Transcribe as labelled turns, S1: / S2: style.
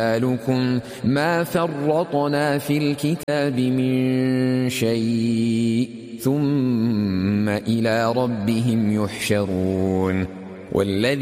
S1: لكم ما فرطنا في الكتاب من شيء ثم إلى ربهم يحشرون.